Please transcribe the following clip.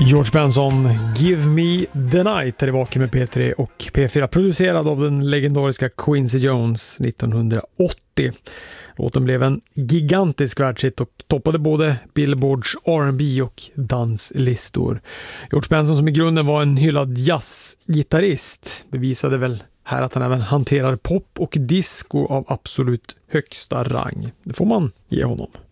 George Benson, Give Me The Night är det vaken med P3 och P4, producerad av den legendariska Quincy Jones 1980. Låten blev en gigantisk världshit och toppade både Billboards R&B och danslistor. George Benson, som i grunden var en hyllad jazzgitarrist, bevisade väl här att han även hanterar pop och disco av absolut högsta rang. Det får man ge honom.